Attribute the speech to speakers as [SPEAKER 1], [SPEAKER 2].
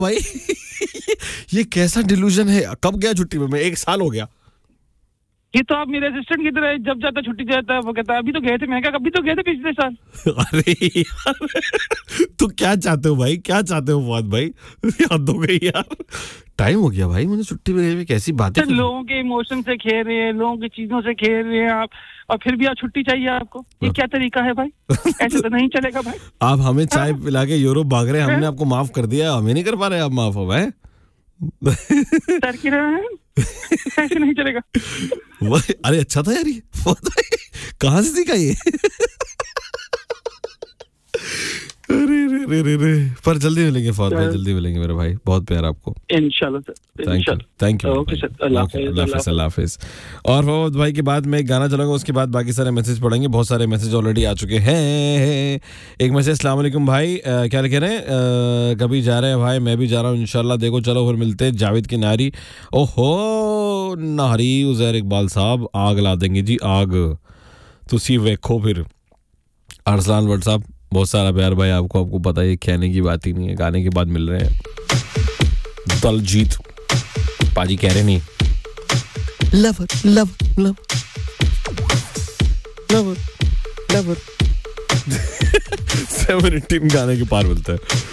[SPEAKER 1] भाई ये कैसा डिल्यूजन है? कब गया छुट्टी में? 1 साल हो गया।
[SPEAKER 2] ये तो आप मेरे असिस्टेंट की तरह, जब जाता छुट्टी जाता है वो कहता है अभी तो गए थे। मैं कहा अभी तो गए थे पिछले साल।
[SPEAKER 1] अरे यार तो क्या चाहते हो भाई, क्या चाहते हो फवाद भाई? याद हो गई यार, टाइम हो गया भाई मुझे छुट्टी में गए। कैसी बातें
[SPEAKER 2] लोगों के इमोशन से खेल रहे हैं, लोगों की चीजों से खेल रहे हैं आप, और फिर भी आप छुट्टी चाहिए आपको। ये क्या तरीका है भाई? ऐसे तो नहीं चलेगा भाई।
[SPEAKER 1] आप हमें चाय पिला के यूरोप भाग रहे हैं, हमने आपको माफ कर दिया, हमें नहीं कर पा रहे आप माफ हो भाई।
[SPEAKER 2] सर की रहे हैं, ऐसे नहीं चलेगा।
[SPEAKER 1] अरे अच्छा था यार ये, कहाँ से सीखा ये? अरे पर जल्दी मिलेंगे फवाद भाई, जल्दी मिलेंगे मेरे भाई, बहुत प्यार आपको।
[SPEAKER 2] इंशाल्लाह sir,
[SPEAKER 1] thank you.
[SPEAKER 2] Okay sir, अल्लाह
[SPEAKER 1] हाफिज। और फवाद भाई के बाद मैं एक गाना चलाऊंगा, उसके बाद बाकी सारे मैसेज पढ़ेंगे। बहुत सारे मैसेज ऑलरेडी आ चुके हैं। एक मैसेज, अस्सलाम वालेकुम भाई, क्या लिख रहे हैं? कभी जा रहे हैं भाई, मैं भी जा रहा हूँ इंशाल्लाह, देखो चलो फिर मिलते हैं। जावेद की नारी, ओहो नारी उजैर इकबाल साहब, आग ला देंगे जी आग, तुसी वेखो फिर। अरसलान भट्ट साहब बहुत सारा प्यार भाई आपको पता है, कहने की बात ही नहीं है, गाने के बाद मिल रहे हैं। दलजीत पाजी कह रहे नहीं, lover lover lover lover lover 17 गाने के पार मिलता है।